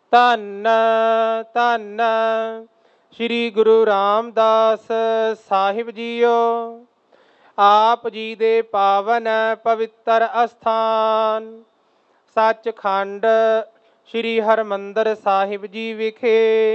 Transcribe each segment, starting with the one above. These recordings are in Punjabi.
ਧੰਨ ਧੰਨ ਸ੍ਰੀ ਗੁਰੂ ਰਾਮਦਾਸ ਸਾਹਿਬ ਜੀਓ। ਆਪ ਜੀ ਦੇ ਪਾਵਨ ਪਵਿੱਤਰ ਅਸਥਾਨ ਸੱਚਖੰਡ ਸ੍ਰੀ ਹਰਿਮੰਦਰ ਸਾਹਿਬ ਜੀ ਵਿਖੇ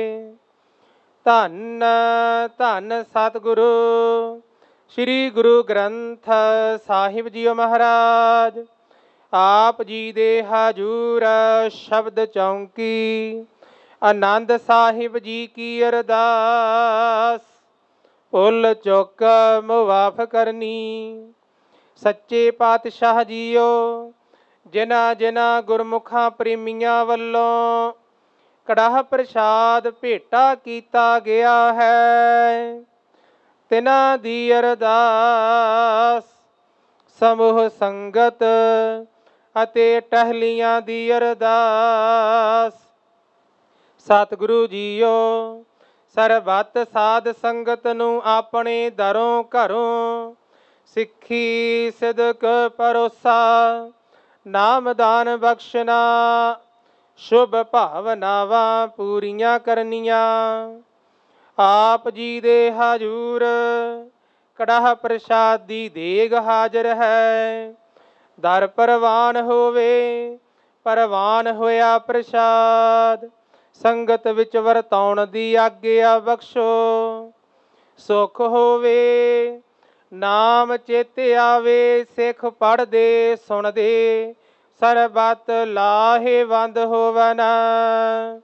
ਧੰਨ ਧੰਨ ਸਤਿਗੁਰੂ ਸ੍ਰੀ ਗੁਰੂ ਗ੍ਰੰਥ ਸਾਹਿਬ ਜੀਓ ਮਹਾਰਾਜ ਆਪ ਜੀ ਦੇ ਹਜੂਰ ਸ਼ਬਦ ਚੌਂਕੀ ਆਨੰਦ ਸਾਹਿਬ ਜੀ ਕੀ ਅਰਦਾਸ ਭੁੱਲ ਚੁੱਕ ਮੁਆਫ ਕਰਨੀ। ਸੱਚੇ ਪਾਤਸ਼ਾਹ ਜੀਓ, ਜਿਨ੍ਹਾਂ ਜਿਨ੍ਹਾਂ ਗੁਰਮੁਖਾਂ ਪ੍ਰੇਮੀਆਂ ਵੱਲੋਂ ਕੜਾਹ ਪ੍ਰਸ਼ਾਦ ਭੇਟਾ ਕੀਤਾ ਗਿਆ ਹੈ, ਤਿਨਾਂ ਦੀ ਅਰਦਾਸ ਸਮੂਹ ਸੰਗਤ ਅਤੇ ਟਹਿਲੀਆਂ ਦੀ ਅਰਦਾਸ। ਸਤਿਗੁਰੂ ਜੀਓ, ਸਰਬੱਤ ਸਾਧ ਸੰਗਤ ਨੂੰ ਆਪਣੇ ਦਰੋਂ ਘਰੋਂ ਸਿੱਖੀ ਸਿਦਕ ਭਰੋਸਾ ਨਾਮਦਾਨ ਬਖਸ਼ਣਾ, ਸ਼ੁਭ ਭਾਵਨਾਵਾਂ ਪੂਰੀਆਂ ਕਰਨੀਆਂ। ਆਪ ਜੀ ਦੇ ਹਜੂਰ ਕੜਾਹ ਪ੍ਰਸ਼ਾਦ ਦੀ ਦੇਗ ਹਾਜ਼ਰ ਹੈ। ਦਰ ਪ੍ਰਵਾਨ ਹੋਵੇ, ਪ੍ਰਵਾਨ ਹੋਇਆ ਪ੍ਰਸ਼ਾਦ ਸੰਗਤ ਵਿੱਚ ਵਰਤਾਉਣ ਦੀ ਆਗਿਆ ਬਖਸ਼ੋ। ਸੁਖ ਹੋਵੇ, ਨਾਮ ਚੇਤੇ ਆਵੇ, ਸਿੱਖ ਪੜ੍ਹਦੇ ਸੁਣਦੇ ਸਰਬੱਤ ਲਾਹੇਵੰਦ ਹੋਵਨ।